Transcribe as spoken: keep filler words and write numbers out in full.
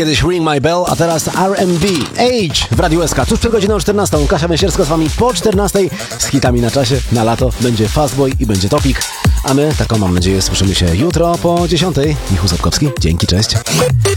kiedyś Ring My Bell, a teraz R and B. Age w Radiu S K. Tuż przed godziną czternastą. Kasia Węsierska z wami po czternastej z hitami na czasie. Na lato będzie Fastboy i będzie Topik. A my, taką mam nadzieję, słyszymy się jutro po dziesiątej. Michał Sapkowski. Dzięki, cześć.